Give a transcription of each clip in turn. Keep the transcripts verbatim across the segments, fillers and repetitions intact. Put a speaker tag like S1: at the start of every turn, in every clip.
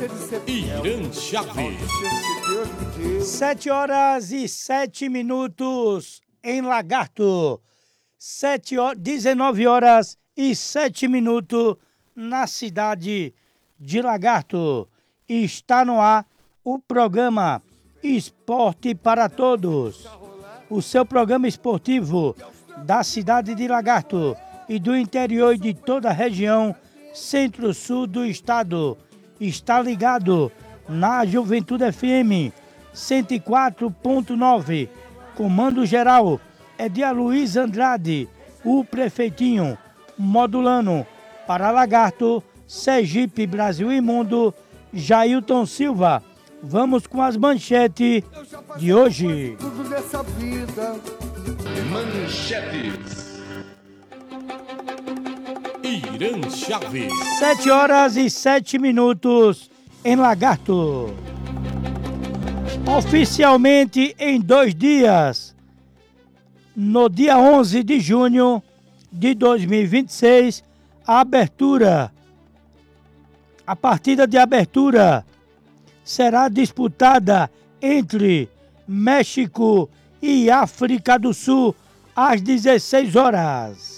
S1: Irã Chaves.
S2: Sete horas e sete minutos em Lagarto. Sete horas, dezenove horas e sete minutos na cidade de Lagarto. Está no ar o programa Esporte para Todos. O seu programa esportivo da cidade de Lagarto e do interior e de toda a região centro-sul do estado. Está ligado na Juventude F M cento e quatro ponto nove. Comando geral é de Aloysio Andrade, o prefeitinho, modulando para Lagarto, Sergipe, Brasil e Mundo, Jailton Silva. Vamos com as manchetes de hoje.
S1: Tudo dessa vida. Manchetes. Irã Chaves.
S2: Sete horas e sete minutos em Lagarto. Oficialmente em dois dias, no dia onze de junho de dois mil e vinte e seis, a abertura, a partida de abertura será disputada entre México e África do Sul às dezesseis horas.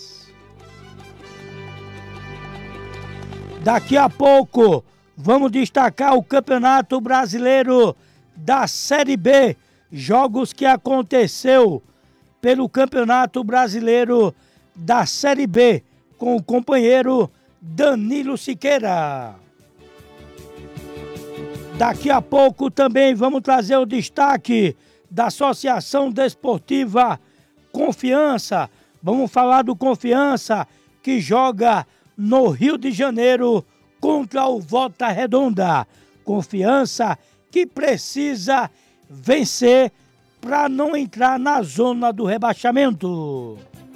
S2: Daqui a pouco vamos destacar o Campeonato Brasileiro da Série B, jogos que aconteceu pelo Campeonato Brasileiro da Série B com o companheiro Danilo Siqueira. Daqui a pouco também vamos trazer o destaque da Associação Desportiva Confiança. Vamos falar do Confiança que joga no Rio de Janeiro contra o Volta Redonda. Confiança que precisa vencer para não entrar na zona do rebaixamento.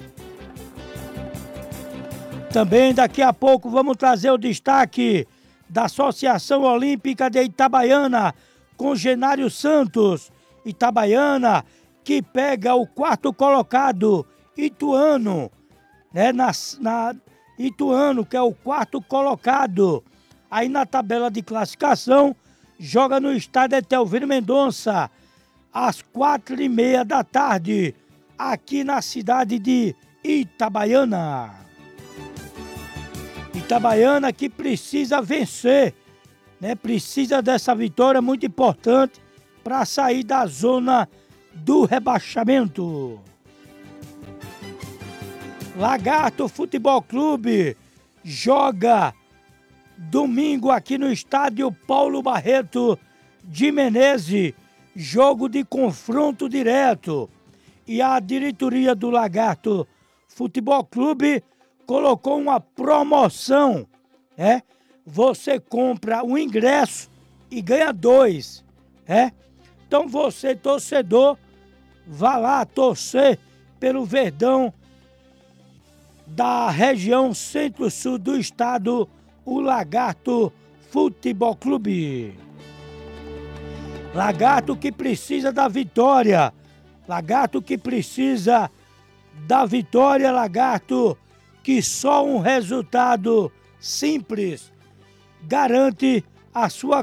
S2: Também daqui a pouco vamos trazer o destaque da Associação Olímpica de Itabaiana com Genário Santos. Itabaiana que pega o quarto colocado, Ituano, né, na, na Ituano, que é o quarto colocado. Aí na tabela de classificação, joga no estádio Etelvino Mendonça, às quatro e meia da tarde, aqui na cidade de Itabaiana. Itabaiana que precisa vencer, né? Precisa dessa vitória muito importante para sair da zona do rebaixamento. Lagarto Futebol Clube joga domingo aqui no estádio Paulo Barreto de Menezes, jogo de confronto direto. E a diretoria do Lagarto Futebol Clube colocou uma promoção, né? Você compra um ingresso e ganha dois, né? Então você, torcedor, vá lá torcer pelo Verdão da região centro-sul do estado, o Lagarto Futebol Clube. Lagarto que precisa da vitória. Lagarto que precisa da vitória, Lagarto, que só um resultado simples garante a sua